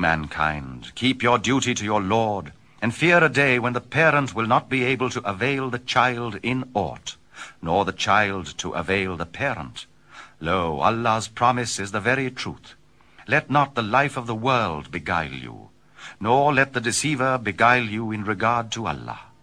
mankind, keep your duty to your Lord, and fear a day when the parent will not be able to avail the child in aught, nor the child to avail the parent. Lo, Allah's promise is the very truth. Let not the life of the world beguile you, nor let the deceiver beguile you in regard to Allah.